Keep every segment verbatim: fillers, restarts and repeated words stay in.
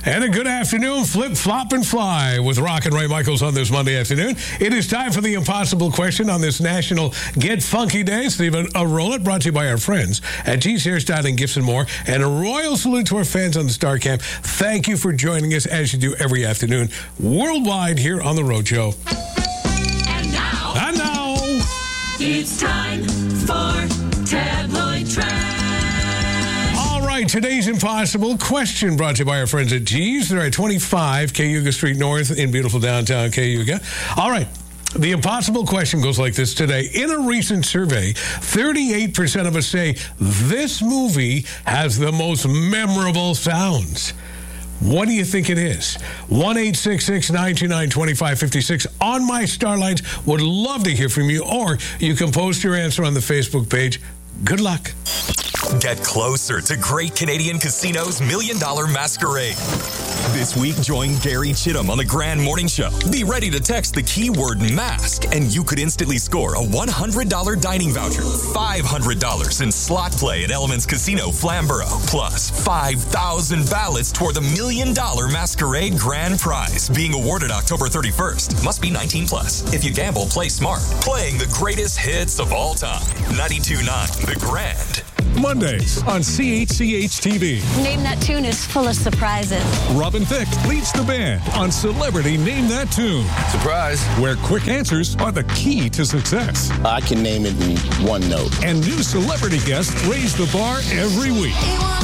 And a good afternoon, flip, flop, and fly with Rock and Ray Michaels on this Monday afternoon. It is time for the impossible question on this National Get Funky Day. Stephen, a roll it brought to you by our friends at G's Hairstyling, Gifts and More. And a royal salute to our fans on the Star Camp. Thank you for joining us as you do every afternoon worldwide here on The Roadshow. And now, and now, it's time for Tabloid Trash. Today's impossible question brought to you by our friends at G's. They're at twenty-five Cayuga Street North in beautiful downtown Cayuga. All right. The impossible question goes like this today. In a recent survey, thirty-eight percent of us say this movie has the most memorable sounds. What do you think it is? one eight six six, nine two nine, two five five six on my Starlines. Would love to hear from you, or you can post your answer on the Facebook page. Good luck. Get closer to Great Canadian Casino's Million Dollar Masquerade. This week, join Gary Chittum on the Grand Morning Show. Be ready to text the keyword mask, and you could instantly score a one hundred dollars dining voucher, five hundred dollars in slot play at Elements Casino Flamborough, plus five thousand ballots toward the Million Dollar Masquerade Grand Prize, being awarded October thirty-first. Must be nineteen plus. If you gamble, play smart. Playing the greatest hits of all time. ninety-two point nine The Grand. Mondays on C H C H T V. Name That Tune is full of surprises. Robin Thicke leads the band on Celebrity Name That Tune. Surprise. Where quick answers are the key to success. I can name it in one note. And new celebrity guests raise the bar every week.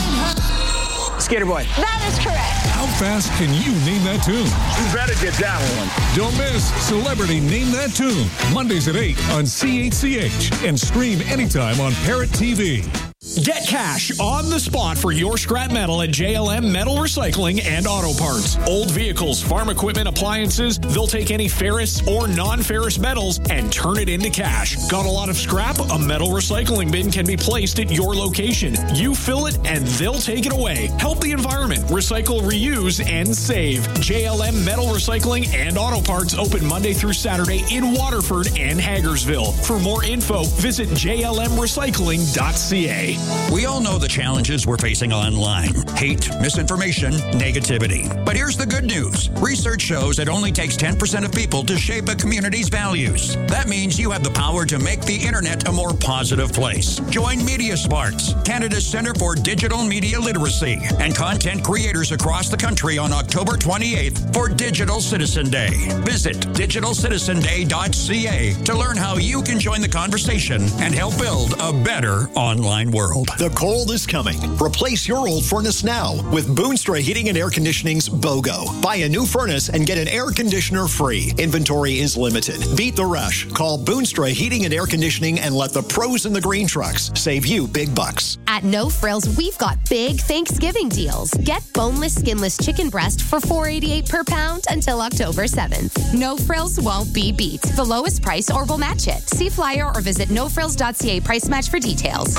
Skater Boy. That is correct. How fast can you name that tune? You better get that one. Don't miss Celebrity Name That Tune. Mondays at eight on C H C H and stream anytime on Parrot T V. Get cash on the spot for your scrap metal at J L M Metal Recycling and Auto Parts. Old vehicles, farm equipment, appliances, they'll take any ferrous or non-ferrous metals and turn it into cash. Got a lot of scrap? A metal recycling bin can be placed at your location. You fill it and they'll take it away. Help the environment. Recycle, reuse, and save. J L M Metal Recycling and Auto Parts open Monday through Saturday in Waterford and Hagersville. For more info, visit J L M recycling dot C A. We all know the challenges we're facing online. Hate, misinformation, negativity. But here's the good news. Research shows it only takes ten percent of people to shape a community's values. That means you have the power to make the internet a more positive place. Join Media Smarts, Canada's Centre for Digital Media Literacy, and content creators across the country on October twenty-eighth for Digital Citizen Day. Visit digital citizen day dot C A to learn how you can join the conversation and help build a better online world. The cold is coming. Replace your old furnace now with Boonstra Heating and Air Conditioning's BOGO. Buy a new furnace and get an air conditioner free. Inventory is limited. Beat the rush. Call Boonstra Heating and Air Conditioning and let the pros in the green trucks save you big bucks. At No Frills, we've got big Thanksgiving deals. Get boneless, skinless chicken breast for four dollars and eighty-eight cents per pound until October seventh. No Frills won't be beat. The lowest price or we'll match it. See flyer or visit no frills dot C A price match for details.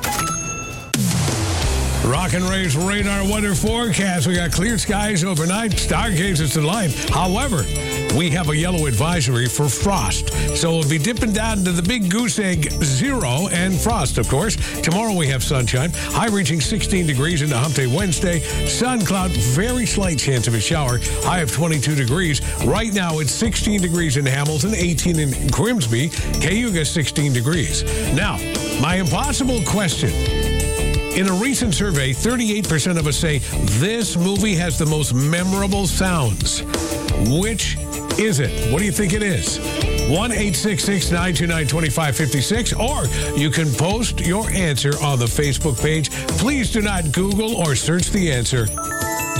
Rock and Ray's radar weather forecast. We got clear skies overnight. Stargazers delight. However, we have a yellow advisory for frost. So we'll be dipping down to the big goose egg zero and frost, of course. Tomorrow we have sunshine. High reaching sixteen degrees into Hump Day Wednesday. Sun cloud, very slight chance of a shower. High of twenty-two degrees. Right now it's sixteen degrees in Hamilton, eighteen in Grimsby. Cayuga, sixteen degrees. Now, my impossible question. In a recent survey, thirty-eight percent of us say this movie has the most memorable sounds. Which is it? What do you think it is? one eight six six, nine two nine, two five five six, or you can post your answer on the Facebook page. Please do not Google or search the answer.